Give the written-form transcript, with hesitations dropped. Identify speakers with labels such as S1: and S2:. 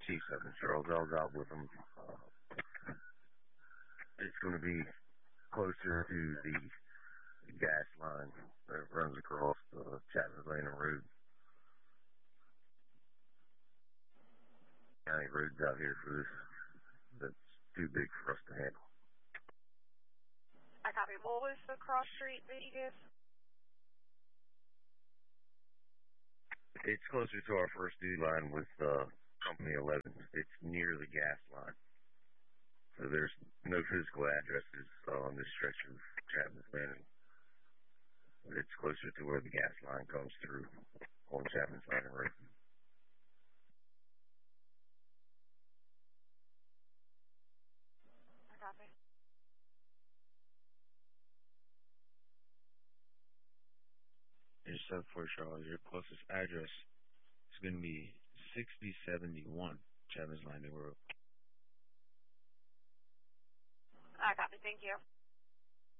S1: Chief 7 Charles. I was out with him. It's going to be closer to the gas line that runs across Chapman's Landing Road. County roads out here for this that's too big for us to handle.
S2: I copy. What was the cross street that you gave?
S1: It's closer to our first due line with Company 11. It's near the gas line. So there's no physical addresses on this stretch of Chapman's Landing. It's closer to where the gas line comes through on Chapman's Landing Road.
S2: I copy.
S3: Your 7-4 Charles, your closest address is going to be 6071 Chapman's Landing Road.
S2: I copy. Thank you.